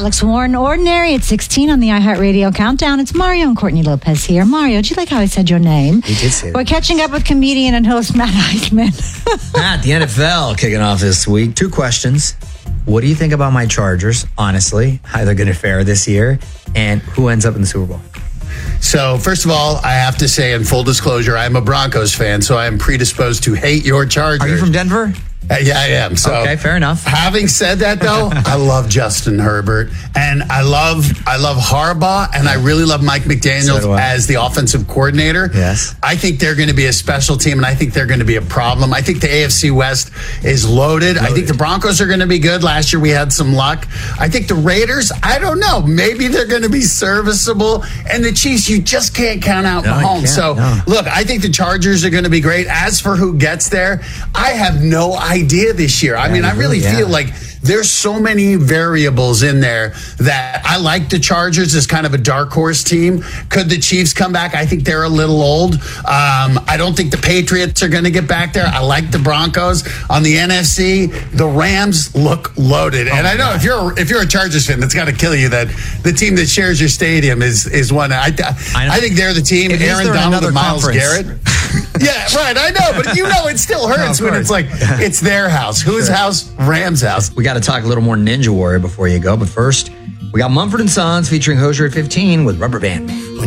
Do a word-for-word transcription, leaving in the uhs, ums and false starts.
Alex Warren, Ordinary at sixteen on the iHeartRadio Countdown. It's Mario and Courtney Lopez here. Mario, do you like how I said your name? You did say that. We're catching up with comedian and host Matt Eichmann. Matt, the N F L kicking off this week. Two questions. What do you think about my Chargers, honestly? How they're going to fare this year? And who ends up in the Super Bowl? So, first of all, I have to say, in full disclosure, I'm a Broncos fan, so I am predisposed to hate your Chargers. Are you from Denver? Uh, yeah, I am. So, okay, fair enough. Having said that, though, I love Justin Herbert, and I love I love Harbaugh, and I really love Mike McDaniel So do I. as the offensive coordinator. Yes. I think they're going to be a special team, and I think they're going to be a problem. I think the A F C West is loaded. I think the Broncos are going to be good. Last year we had some luck. I think the Raiders, I don't know, maybe they're going to be serviceable. And the Chiefs, you just can't count out No, you Mahomes. can't, So, no. look, I think the Chargers are going to be great. As for who gets there, I have no idea this year. I Yeah, mean, you I really really- feel yeah. like there's so many variables in there that I like the Chargers as kind of a dark horse team. Could the Chiefs come back? I think they're a little old. Um, I don't think the Patriots are going to get back there. I like the Broncos. On the N F C, the Rams look loaded. And I know if you're if you're a Chargers fan, that's got to kill you that the team that shares your stadium is is one. I, I, I think they're the team. Is Aaron there Donald another and Myles conference? Garrett. Yeah, right. I know, but you know, it still hurts No, of when it's course. like it's their house. Whose house? Rams' house. We got to talk a little more Ninja Warrior before you go. But first, we got Mumford and Sons featuring Hosier at fifteen with Rubber Band Man.